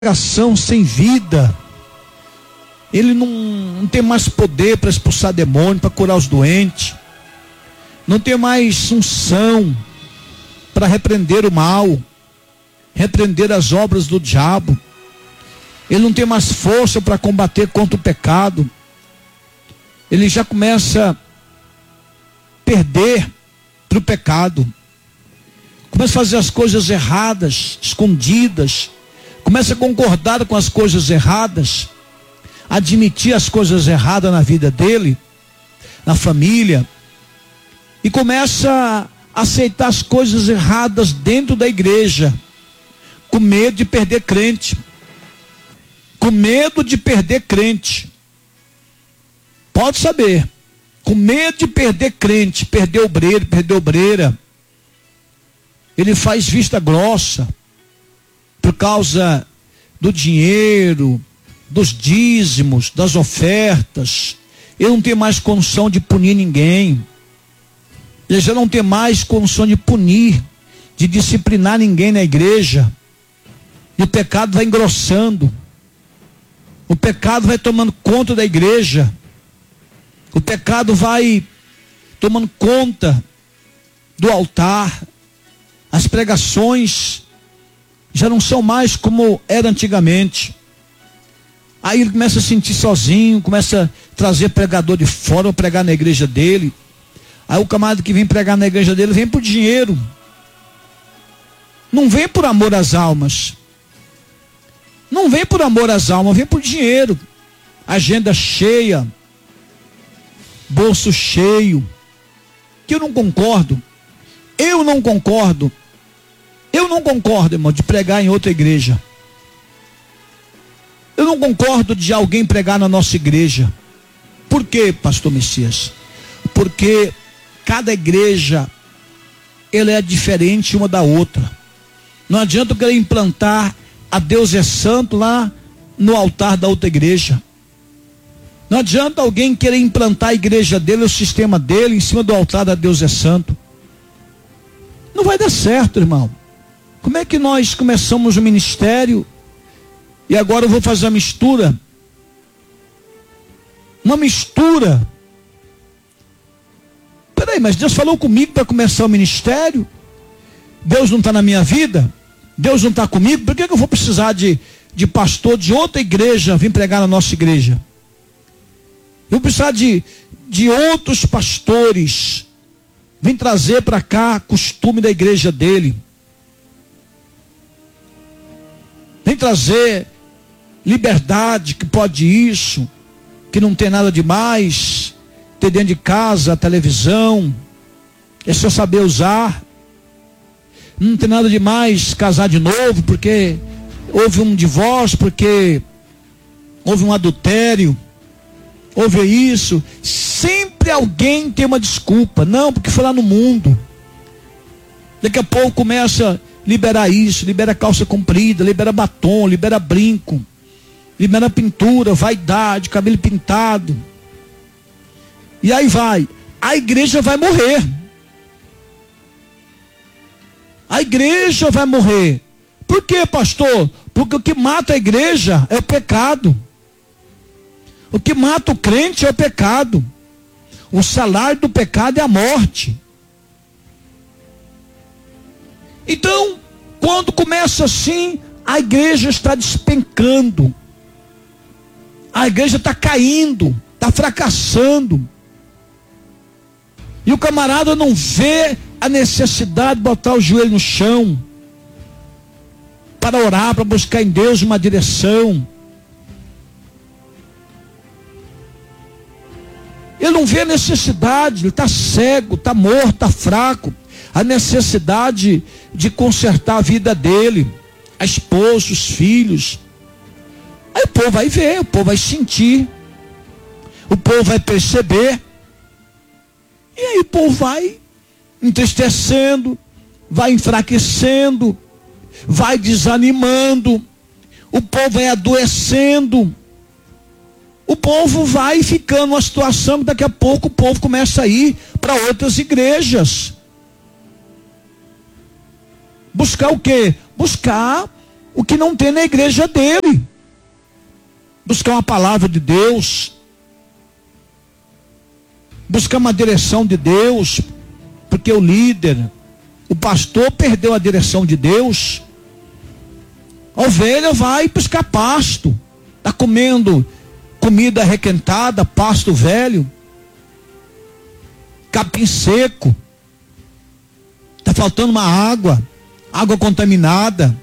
pregação sem vida. Ele não tem mais poder para expulsar demônio, para curar os doentes. Não tem mais unção para repreender o mal, repreender as obras do diabo. Ele não tem mais força para combater contra o pecado. Ele já começa a perder para o pecado. Começa a fazer as coisas erradas, escondidas. Começa a concordar com as coisas erradas, admitir as coisas erradas na vida dele, na família, e começa a aceitar as coisas erradas dentro da igreja, com medo de perder crente, com medo de perder crente. Pode saber, com medo de perder crente, perder obreiro, perder obreira. Ele faz vista grossa por causa do dinheiro, dos dízimos, das ofertas. Ele não tem mais condição de punir ninguém. Ele já não tem mais condição de punir, de disciplinar ninguém na igreja. E o pecado vai engrossando. O pecado vai tomando conta da igreja. O pecado vai tomando conta do altar. As pregações já não são mais como era antigamente. Aí ele começa a sentir sozinho, começa a trazer pregador de fora para pregar na igreja dele. Aí o camarada que vem pregar na igreja dele vem por dinheiro. Não vem por amor às almas. Não vem por amor às almas, vem por dinheiro. Agenda cheia, bolso cheio. Que eu não concordo. Eu não concordo, irmão, de pregar em outra igreja. Eu não concordo de alguém pregar na nossa igreja. Por quê, pastor Messias? Porque cada igreja, ela é diferente uma da outra. Não adianta eu querer implantar a Deus é Santo lá no altar da outra igreja. Não adianta alguém querer implantar a igreja dele, o sistema dele, em cima do altar da Deus é Santo. Não vai dar certo, irmão. Como é que nós começamos o ministério e agora eu vou fazer uma mistura? Uma mistura. Peraí, mas Deus falou comigo para começar o ministério? Deus não está na minha vida? Deus não está comigo? Por que eu vou precisar de pastor de outra igreja vir pregar na nossa igreja? Eu vou precisar de outros pastores vem trazer para cá costume da igreja dele. Vem trazer liberdade, que pode isso, que não tem nada demais, ter dentro de casa a televisão, é só saber usar. Não tem nada demais casar de novo, porque houve um divórcio, porque houve um adultério, houve isso. Sempre alguém tem uma desculpa. Não, porque foi lá no mundo. Daqui a pouco começa a liberar isso, libera calça comprida, libera batom, libera brinco, libera pintura, vaidade, cabelo pintado. E aí vai. A igreja vai morrer. A igreja vai morrer. Por quê, pastor? Porque o que mata a igreja é o pecado. O que mata o crente é o pecado. O salário do pecado é a morte. Então, quando começa assim, a igreja está despencando. A igreja está caindo, está fracassando. E o camarada não vê a necessidade de botar o joelho no chão para orar, para buscar em Deus uma direção. Ele não vê a necessidade, ele está cego, está morto, está fraco. A necessidade de consertar a vida dele, a esposa, os filhos. Aí o povo vai ver, o povo vai sentir, o povo vai perceber. E aí o povo vai entristecendo, vai enfraquecendo, vai desanimando, o povo vai adoecendo. O povo vai ficando numa situação que daqui a pouco o povo começa a ir para outras igrejas. Buscar o quê? Buscar o que não tem na igreja dele. Buscar uma palavra de Deus, buscar uma direção de Deus, porque o líder, o pastor perdeu a direção de Deus. A ovelha vai buscar pasto, está comendo comida requentada, pasto velho, capim seco, está faltando uma água contaminada,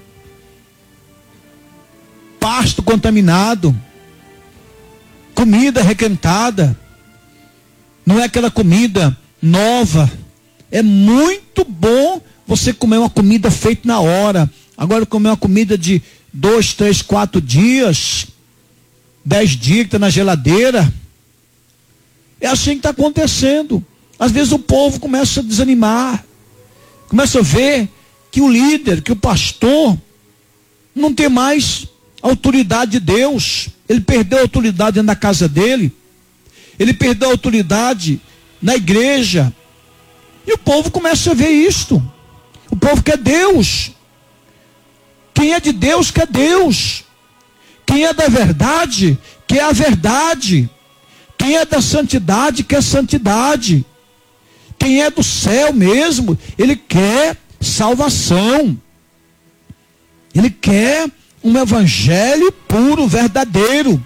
pasto contaminado, comida requentada, não é aquela comida nova. É muito bom você comer uma comida feita na hora. Agora comer uma comida de 2, 3, 4 dias, 10 dias que está na geladeira, é assim que está acontecendo. Às vezes o povo começa a desanimar, começa a ver que o líder, que o pastor não tem mais autoridade de Deus. Ele perdeu a autoridade dentro da casa dele, ele perdeu a autoridade na igreja, e o povo começa a ver isto. O povo quer Deus. Quem é de Deus quer Deus. Quem é da verdade quer a verdade. Quem é da santidade quer santidade. Quem é do céu mesmo, ele quer salvação. Ele quer um evangelho puro, verdadeiro.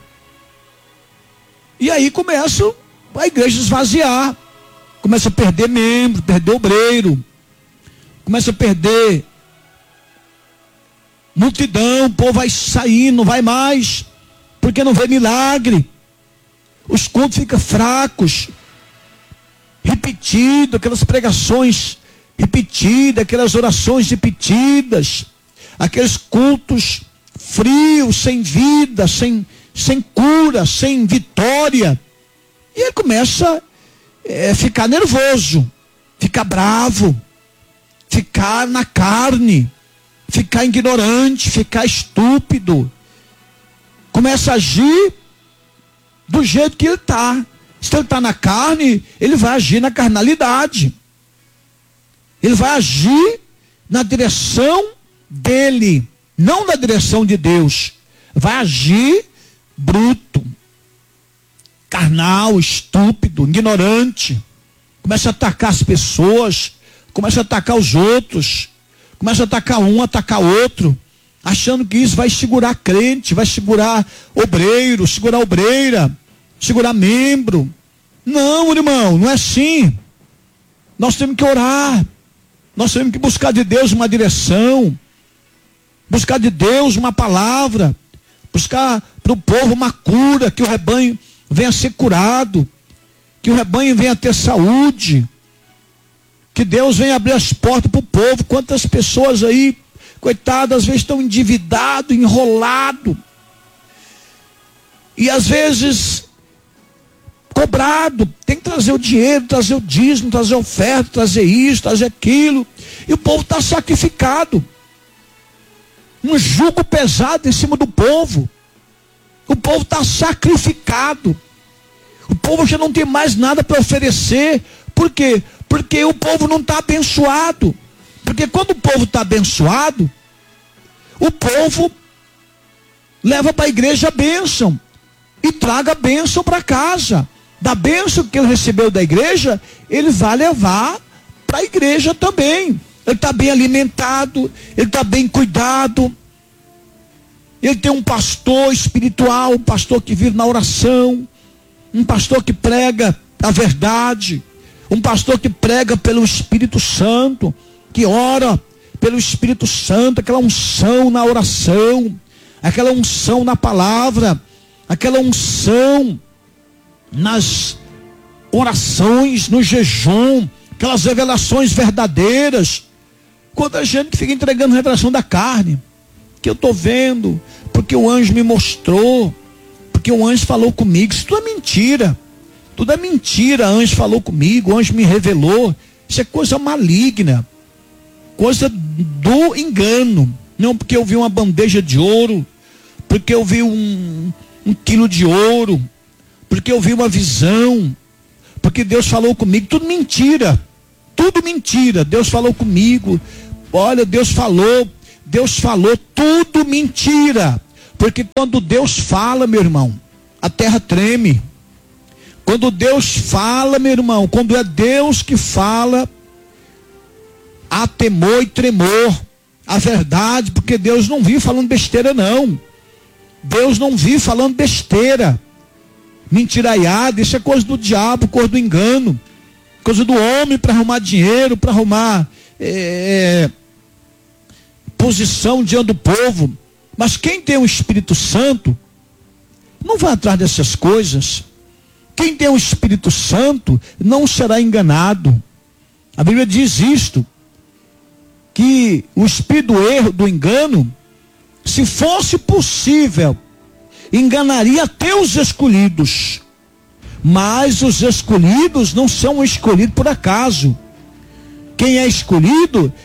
E aí começa a igreja esvaziar. Começa a perder membro, perder obreiro. Começa a perder multidão, o povo vai sair, não vai mais, porque não vê milagre. Os cultos ficam fracos, repetidos, aquelas pregações repetidas, aquelas orações repetidas, aqueles cultos frios, sem vida, sem cura, sem vitória. E ele começa a ficar nervoso, ficar bravo, ficar na carne, ficar ignorante, ficar estúpido. Começa a agir do jeito que ele está. Se ele está na carne, ele vai agir na carnalidade. Ele vai agir na direção dele, não na direção de Deus. Vai agir bruto, carnal, estúpido, ignorante. Começa a atacar as pessoas, começa a atacar os outros, começa a atacar um, atacar outro, achando que isso vai segurar crente, vai segurar obreiro, segurar obreira, segurar membro. Não, irmão, não é assim. Nós temos que orar, nós temos que buscar de Deus uma direção, buscar de Deus uma palavra, buscar para o povo uma cura, que o rebanho venha a ser curado, que o rebanho venha a ter saúde, que Deus venha abrir as portas para o povo. Quantas pessoas aí, coitadas, às vezes estão endividados, enrolados, e às vezes cobrado, tem que trazer o dinheiro, trazer o dízimo, trazer a oferta, trazer isso, trazer aquilo, e o povo está sacrificado, um jugo pesado em cima do povo. O povo está sacrificado, o povo já não tem mais nada para oferecer. Por quê? Porque o povo não está abençoado. Porque quando o povo está abençoado, o povo leva para a igreja a bênção e traga a bênção para casa. Da bênção que ele recebeu da igreja, ele vai levar para a igreja também. Ele está bem alimentado, ele está bem cuidado. Ele tem um pastor espiritual, um pastor que vive na oração, um pastor que prega a verdade, um pastor que prega pelo Espírito Santo, que ora pelo Espírito Santo, aquela unção na oração, aquela unção na palavra, aquela unção nas orações, no jejum, aquelas revelações verdadeiras. Quanta gente que fica entregando revelação da carne, que eu estou vendo, porque o anjo me mostrou, porque o anjo falou comigo. Isso tudo é mentira, tudo é mentira. O anjo falou comigo, o anjo me revelou. Isso é coisa maligna, coisa do engano. Não porque eu vi uma bandeja de ouro, porque eu vi um quilo de ouro, porque eu vi uma visão, porque Deus falou comigo. Tudo mentira, tudo mentira. Deus falou comigo, olha, Deus falou, Deus falou, tudo mentira. Porque quando Deus fala, meu irmão, a terra treme. Quando Deus fala, meu irmão, quando é Deus que fala, há temor e tremor. A verdade, porque Deus não vive falando besteira, não. Deus não vive falando besteira. Mentiraiada, isso é coisa do diabo, coisa do engano. Coisa do homem para arrumar dinheiro, para arrumar posição diante do povo. Mas quem tem o Espírito Santo não vai atrás dessas coisas. Quem tem o Espírito Santo não será enganado. A Bíblia diz isto, que o espírito do erro, do engano, se fosse possível, enganaria até os escolhidos. Mas os escolhidos não são escolhidos por acaso. Quem é escolhido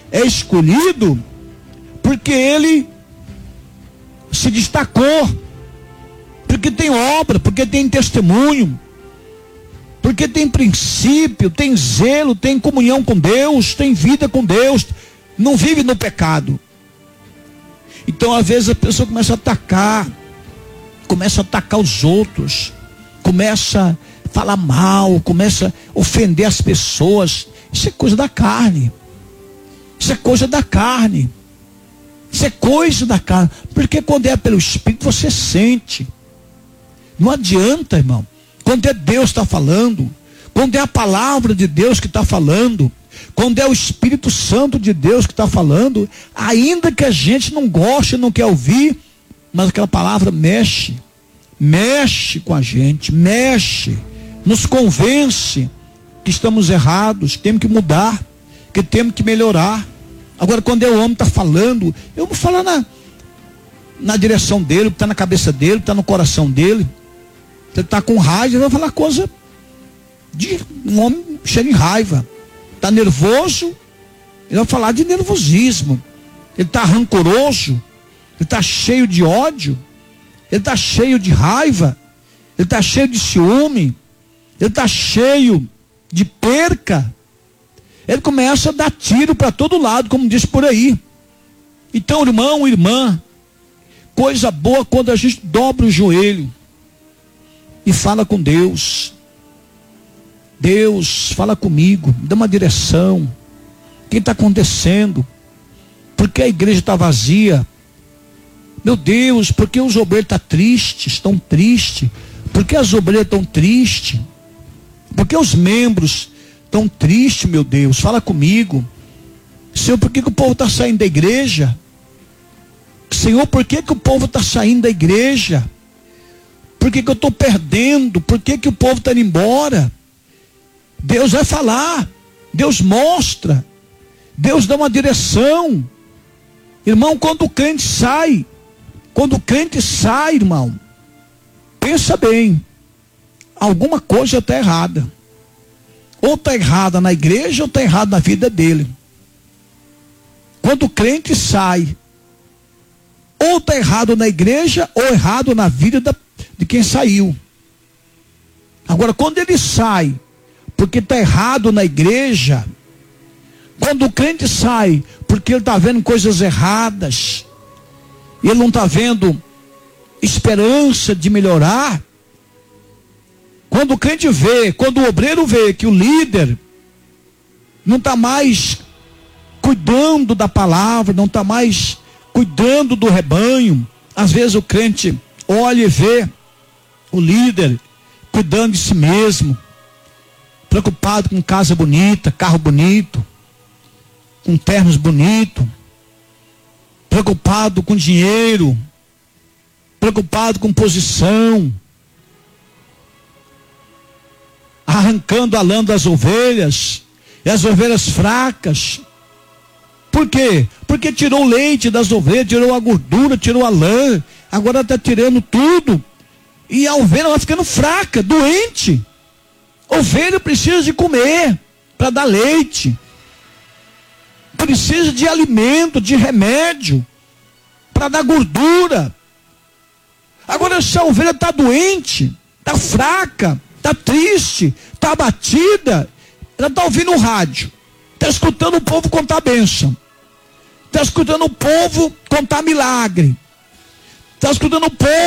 porque ele se destacou, porque tem obra, porque tem testemunho, porque tem princípio, tem zelo, tem comunhão com Deus, tem vida com Deus, não vive no pecado. Então às vezes a pessoa começa a atacar os outros, começa a falar mal, começa a ofender as pessoas. Isso é coisa da carne. Isso é coisa da carne. Isso é coisa da carne. Porque quando é pelo Espírito você sente. Não adianta, irmão. Quando é Deus que está falando, quando é a palavra de Deus que está falando, quando é o Espírito Santo de Deus que está falando, ainda que a gente não goste, não quer ouvir, mas aquela palavra mexe com a gente, nos convence que estamos errados, que temos que mudar, que temos que melhorar. Agora, quando é o homem está falando, eu vou falar na direção dele, que está na cabeça dele, que está no coração dele. Se ele está com raiva, ele vai falar coisa de um homem cheio de raiva. Está nervoso, ele vai falar de nervosismo. Ele está rancoroso, ele está cheio de ódio, ele está cheio de raiva, ele está cheio de ciúme, ele está cheio de perca. Ele começa a dar tiro para todo lado, como diz por aí. Então, irmão, irmã, coisa boa quando a gente dobra o joelho e fala com Deus. Deus, fala comigo, me dá uma direção. O que está acontecendo? Por que a igreja está vazia? Meu Deus, por que os obreiros estão tristes? Por que as obreiras estão tristes? Por que os membros estão tristes, meu Deus? Fala comigo. Senhor, por que o povo está saindo da igreja? Senhor, por que o povo está saindo da igreja? Por que eu estou perdendo? Por que o povo está indo embora? Deus vai falar, Deus mostra, Deus dá uma direção. Irmão, quando o crente sai, irmão, pensa bem, alguma coisa está errada. Ou está errada na igreja, ou está errada na vida dele. Quando o crente sai, ou está errado na igreja, ou errado na vida de quem saiu. Agora, quando ele sai, porque está errado na igreja, quando o crente sai, porque ele está vendo coisas erradas, ele não está vendo esperança de melhorar. Quando o crente vê, quando o obreiro vê que o líder não está mais cuidando da palavra, não está mais cuidando do rebanho, às vezes o crente olha e vê o líder cuidando de si mesmo, preocupado com casa bonita, carro bonito, com ternos bonitos, preocupado com dinheiro, preocupado com posição, arrancando a lã das ovelhas, e as ovelhas fracas. Por quê? Porque tirou o leite das ovelhas, tirou a gordura, tirou a lã, agora está tirando tudo, e a ovelha vai ficando fraca, doente. Ovelha precisa de comer para dar leite, precisa de alimento, de remédio para dar gordura. Agora, se a ovelha está doente, está fraca, está triste, está abatida, ela está ouvindo o rádio, está escutando o povo contar a bênção, Está escutando o povo contar milagre. Está escutando o povo